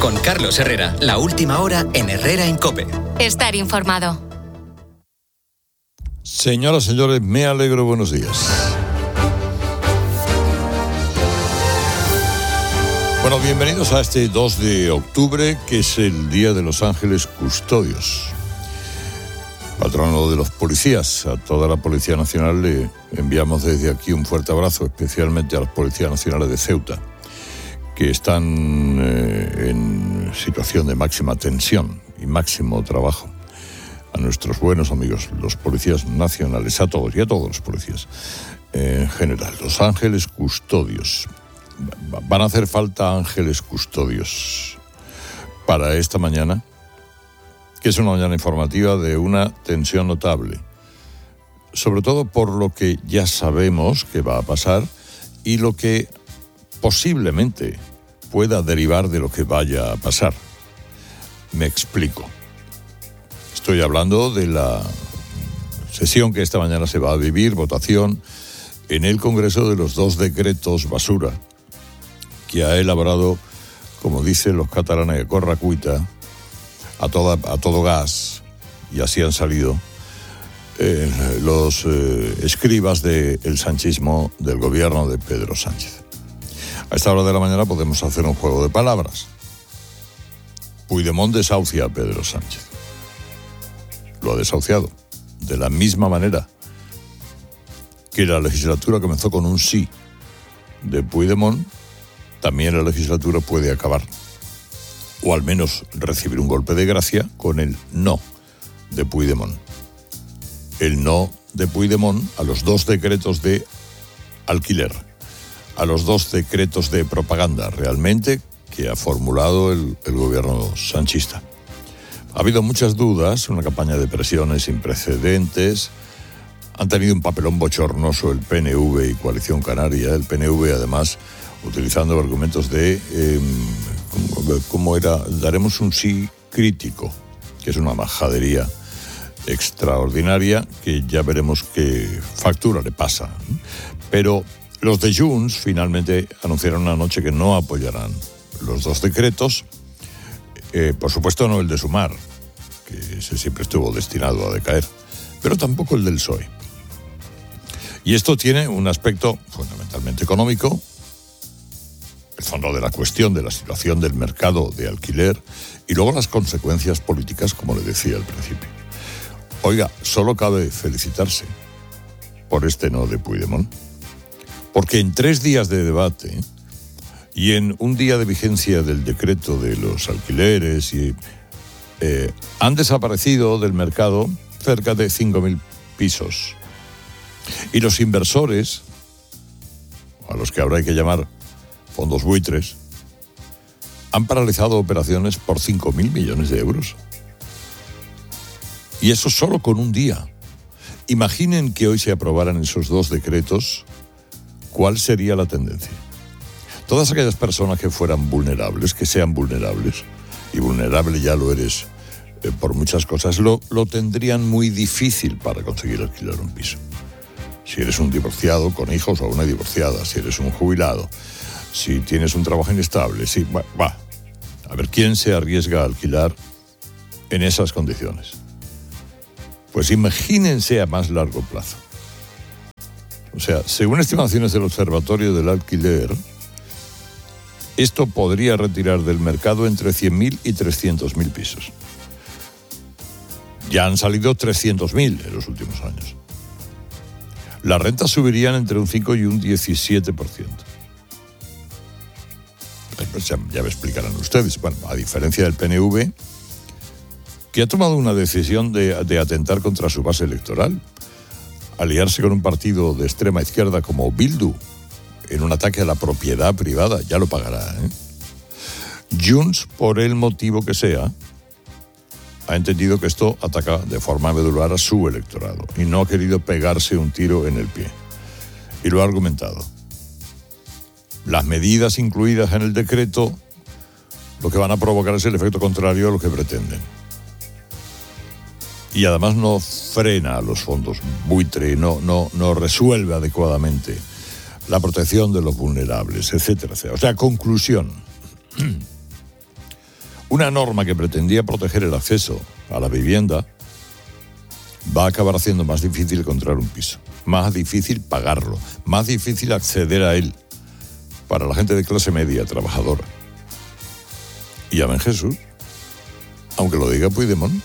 Con Carlos Herrera, la última hora en Herrera en COPE. Estar informado. Señoras, señores, me alegro, buenos días. Bueno, bienvenidos a este 2 de octubre, que es el Día de los Ángeles Custodios. Patrono de los policías. A toda la Policía Nacional le enviamos desde aquí un fuerte abrazo, especialmente a las Policías Nacionales de Ceuta, que están en situación de máxima tensión y máximo trabajo. A nuestros buenos amigos, los policías nacionales, a todos y a todos los policías en general. Los ángeles custodios. Van a hacer falta ángeles custodios para esta mañana, que es una mañana informativa de una tensión notable, sobre todo por lo que ya sabemos que va a pasar y lo que posiblemente pueda derivar de lo que vaya a pasar. Me explico. Estoy hablando de la sesión que esta mañana se va a vivir, votación, en el Congreso de los 2 decretos basura que ha elaborado, como dicen los catalanes, de corracuita, a todo gas, y así han salido los escribas del sanchismo del gobierno de Pedro Sánchez. A esta hora de la mañana podemos hacer un juego de palabras. Puigdemont desahucia a Pedro Sánchez. Lo ha desahuciado de la misma manera que la legislatura comenzó con un sí de Puigdemont. También la legislatura puede acabar, o al menos recibir un golpe de gracia, con el no de Puigdemont. El no de Puigdemont a los 2 decretos de alquiler, a los 2 decretos de propaganda, realmente, que ha formulado el gobierno sanchista. Ha habido muchas dudas, una campaña de presiones sin precedentes. Han tenido un papelón bochornoso el PNV y Coalición Canaria. El PNV, además, utilizando argumentos de, ¿cómo era? Daremos un sí crítico, que es una majadería extraordinaria que ya veremos qué factura le pasa. Pero los de Junts finalmente anunciaron anoche que no apoyarán los 2 decretos. Por supuesto no el de Sumar, que ese siempre estuvo destinado a decaer, pero tampoco el del PSOE. Y esto tiene un aspecto fundamentalmente económico, el fondo de la cuestión de la situación del mercado de alquiler y luego las consecuencias políticas, como le decía al principio. Oiga, solo cabe felicitarse por este no de Puigdemont, porque en 3 días de debate y en un día de vigencia del decreto de los alquileres han desaparecido del mercado cerca de 5.000 pisos. Y los inversores, a los que ahora hay que llamar fondos buitres, han paralizado operaciones por 5.000 millones de euros. Y eso solo con un día. Imaginen que hoy se aprobaran esos 2 decretos, ¿cuál sería la tendencia? Todas aquellas personas que fueran vulnerables, que sean vulnerables, y vulnerable ya lo eres por muchas cosas, lo tendrían muy difícil para conseguir alquilar un piso. Si eres un divorciado con hijos o una divorciada, si eres un jubilado, si tienes un trabajo inestable, a ver quién se arriesga a alquilar en esas condiciones. Pues imagínense a más largo plazo. O sea, según estimaciones del Observatorio del Alquiler, esto podría retirar del mercado entre 100.000 y 300.000 pisos. Ya han salido 300.000 en los últimos años. Las rentas subirían entre un 5 y un 17%. Pues ya me explicarán ustedes. Bueno, a diferencia del PNV, que ha tomado una decisión de atentar contra su base electoral, aliarse con un partido de extrema izquierda como Bildu en un ataque a la propiedad privada, ya lo pagará, Junts, por el motivo que sea, ha entendido que esto ataca de forma medular a su electorado y no ha querido pegarse un tiro en el pie. Y lo ha argumentado. Las medidas incluidas en el decreto lo que van a provocar es el efecto contrario a lo que pretenden. Y además no frena a los fondos buitre, no resuelve adecuadamente la protección de los vulnerables, etcétera, etcétera. O sea, conclusión. Una norma que pretendía proteger el acceso a la vivienda va a acabar haciendo más difícil encontrar un piso, más difícil pagarlo, más difícil acceder a él para la gente de clase media, trabajadora. Y llamen Jesús, aunque lo diga Puigdemont.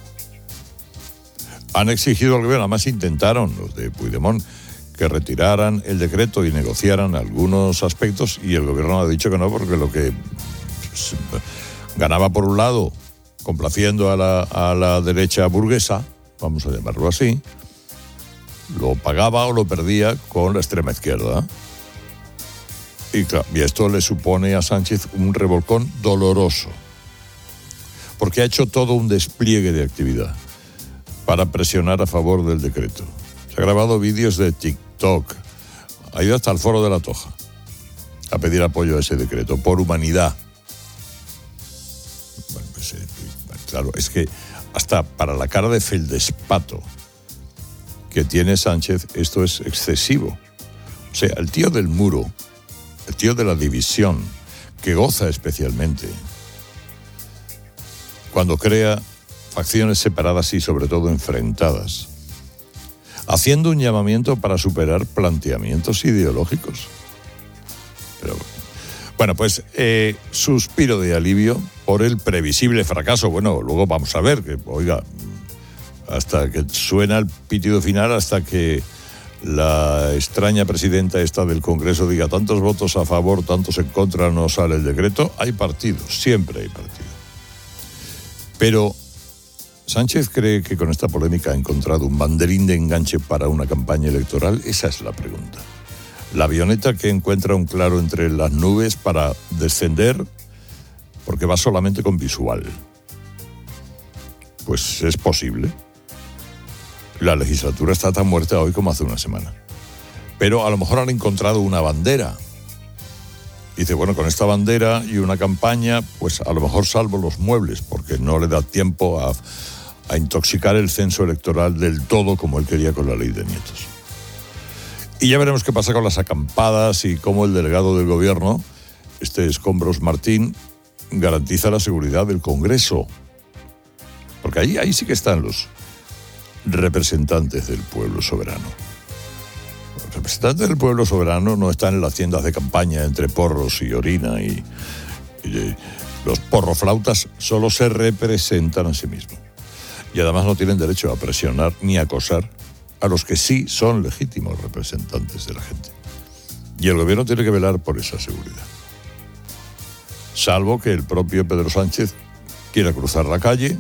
Han exigido al gobierno, además intentaron los de Puigdemont que retiraran el decreto y negociaran algunos aspectos, y el gobierno ha dicho que no, porque lo que ganaba por un lado complaciendo a la derecha burguesa, vamos a llamarlo así, lo pagaba o lo perdía con la extrema izquierda. Y claro, y esto le supone a Sánchez un revolcón doloroso, porque ha hecho todo un despliegue de actividad para presionar a favor del decreto. Se ha grabado vídeos de TikTok, ha ido hasta el Foro de la Toja a pedir apoyo a ese decreto, por humanidad. Bueno, pues, claro, es que hasta para la cara de feldespato que tiene Sánchez, esto es excesivo. O sea, el tío del muro, el tío de la división, que goza especialmente cuando crea facciones separadas y sobre todo enfrentadas, haciendo un llamamiento para superar planteamientos ideológicos. Pero, bueno, pues suspiro de alivio por el previsible fracaso. Bueno, luego vamos a ver, que oiga, hasta que suena el pitido final, hasta que la extraña presidenta esta del Congreso diga tantos votos a favor, tantos en contra, no sale el decreto. Hay partidos, siempre hay partidos. Pero ¿Sánchez cree que con esta polémica ha encontrado un banderín de enganche para una campaña electoral? Esa es la pregunta. La avioneta que encuentra un claro entre las nubes para descender, porque va solamente con visual. Pues es posible. La legislatura está tan muerta hoy como hace una semana. Pero a lo mejor han encontrado una bandera. Dice, bueno, con esta bandera y una campaña, pues a lo mejor salvo los muebles, porque no le da tiempo a intoxicar el censo electoral del todo como él quería con la ley de nietos. Y ya veremos qué pasa con las acampadas y cómo el delegado del gobierno, Escombros Martín, garantiza la seguridad del Congreso. Porque ahí sí que están los representantes del pueblo soberano. Los representantes del pueblo soberano no están en las tiendas de campaña entre porros y orina y los porroflautas solo se representan a sí mismos. Y además no tienen derecho a presionar ni a acosar a los que sí son legítimos representantes de la gente. Y el gobierno tiene que velar por esa seguridad. Salvo que el propio Pedro Sánchez quiera cruzar la calle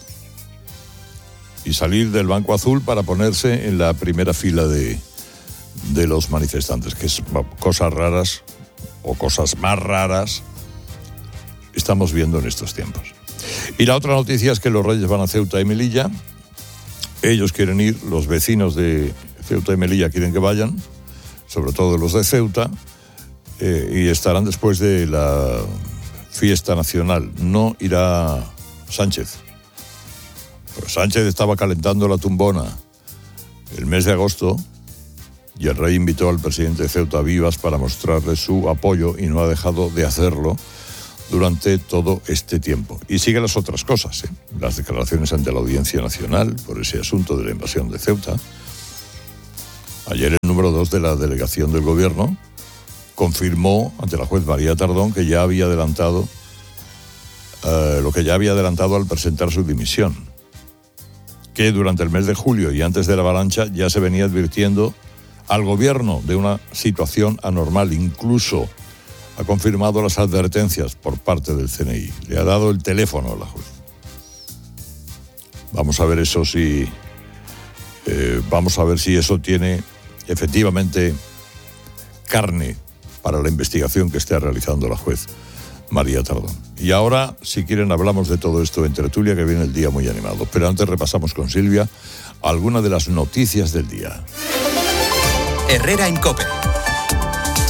y salir del Banco Azul para ponerse en la primera fila de los manifestantes, que es cosas raras o cosas más raras estamos viendo en estos tiempos. Y la otra noticia es que los Reyes van a Ceuta y Melilla. Ellos quieren ir, los vecinos de Ceuta y Melilla quieren que vayan, sobre todo los de Ceuta, y estarán después de la fiesta nacional. No irá Sánchez. Pues Sánchez estaba calentando la tumbona el mes de agosto y el rey invitó al presidente de Ceuta Vivas para mostrarle su apoyo y no ha dejado de hacerlo durante todo este tiempo. Y sigue las otras cosas, las declaraciones ante la Audiencia Nacional por ese asunto de la invasión de Ceuta. Ayer el número 2 de la delegación del gobierno confirmó ante la juez María Tardón que ya había adelantado lo que ya había adelantado al presentar su dimisión, que durante el mes de julio y antes de la avalancha ya se venía advirtiendo al gobierno de una situación anormal. Incluso ha confirmado las advertencias por parte del CNI. Le ha dado el teléfono a la juez. Vamos a ver eso vamos a ver si eso tiene efectivamente carne para la investigación que esté realizando la juez María Tardón. Y ahora, si quieren, hablamos de todo esto en tertulia, que viene el día muy animado. Pero antes repasamos con Silvia algunas de las noticias del día. Herrera en COPE.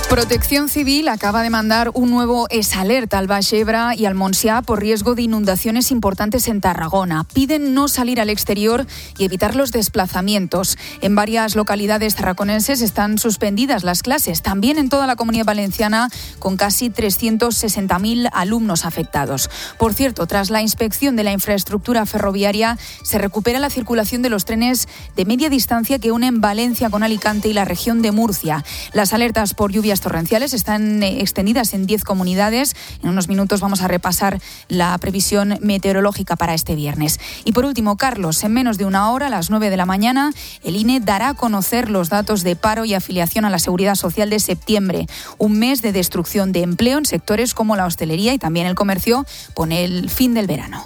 Protección Civil acaba de mandar un nuevo exalerta al Baix Ebre y al Montsià por riesgo de inundaciones importantes en Tarragona. Piden no salir al exterior y evitar los desplazamientos. En varias localidades tarraconenses están suspendidas las clases, también en toda la Comunidad Valenciana, con casi 360.000 alumnos afectados. Por cierto, tras la inspección de la infraestructura ferroviaria, se recupera la circulación de los trenes de media distancia que unen Valencia con Alicante y la región de Murcia. Las alertas por lluvias torrenciales están extendidas en 10 comunidades. En unos minutos vamos a repasar la previsión meteorológica para este viernes. Y por último, Carlos, en menos de una hora, a las 9 de la mañana, el INE dará a conocer los datos de paro y afiliación a la Seguridad Social de septiembre. Un mes de destrucción de empleo en sectores como la hostelería y también el comercio pone el fin del verano.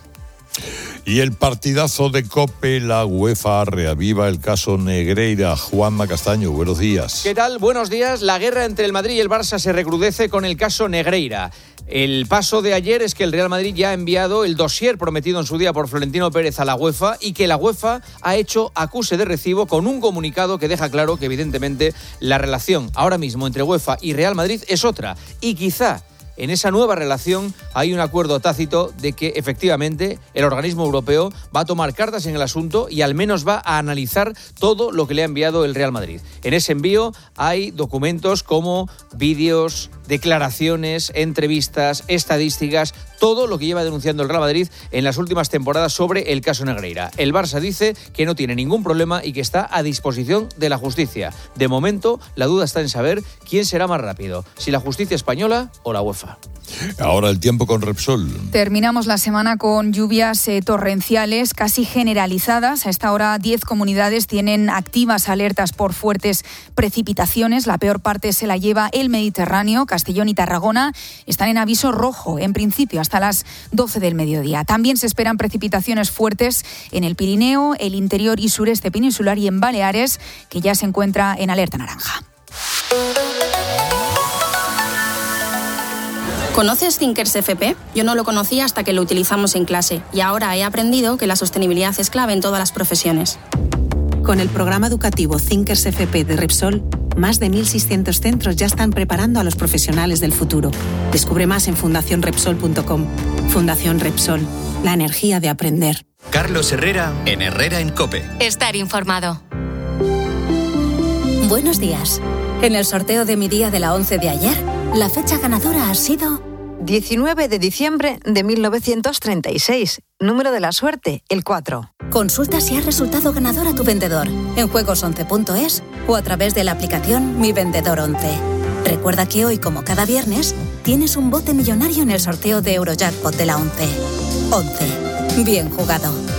Y el partidazo de COPE, la UEFA reaviva el caso Negreira. Juanma Castaño, buenos días. ¿Qué tal? Buenos días. La guerra entre el Madrid y el Barça se recrudece con el caso Negreira. El paso de ayer es que el Real Madrid ya ha enviado el dossier prometido en su día por Florentino Pérez a la UEFA y que la UEFA ha hecho acuse de recibo con un comunicado que deja claro que evidentemente la relación ahora mismo entre UEFA y Real Madrid es otra y quizá en esa nueva relación hay un acuerdo tácito de que efectivamente el organismo europeo va a tomar cartas en el asunto y al menos va a analizar todo lo que le ha enviado el Real Madrid. En ese envío hay documentos como vídeos, declaraciones, entrevistas, estadísticas, todo lo que lleva denunciando el Real Madrid en las últimas temporadas sobre el caso Negreira. El Barça dice que no tiene ningún problema y que está a disposición de la justicia. De momento, la duda está en saber quién será más rápido, si la justicia española o la UEFA. Ahora el tiempo con Repsol. Terminamos la semana con lluvias torrenciales casi generalizadas. A esta hora 10 comunidades tienen activas alertas por fuertes precipitaciones. La peor parte se la lleva el Mediterráneo. Castellón y Tarragona están en aviso rojo, en principio hasta las 12 del mediodía. También se esperan precipitaciones fuertes en el Pirineo, el interior y sureste peninsular y en Baleares, que ya se encuentra en alerta naranja. ¿Conoces Thinkers FP? Yo no lo conocía hasta que lo utilizamos en clase y ahora he aprendido que la sostenibilidad es clave en todas las profesiones. Con el programa educativo Thinkers FP de Repsol, más de 1.600 centros ya están preparando a los profesionales del futuro. Descubre más en fundacionrepsol.com. Fundación Repsol, la energía de aprender. Carlos Herrera, en Herrera en COPE. Estar informado. Buenos días. En el sorteo de mi día de la 11 de ayer, la fecha ganadora ha sido 19 de diciembre de 1936. Número de la suerte, el 4. Consulta si has resultado ganador a tu vendedor en juegos11.es o a través de la aplicación Mi Vendedor 11. Recuerda que hoy, como cada viernes, tienes un bote millonario en el sorteo de Eurojackpot de la 11. 11. Bien jugado.